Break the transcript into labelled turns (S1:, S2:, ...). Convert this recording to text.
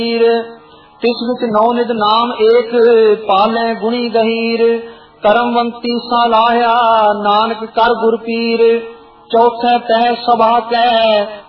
S1: तिस विच नौ निध नाम एक पाले गुणी गहीर करमवंती सालाया नानक कर गुर पीर चौथे तह सभा कै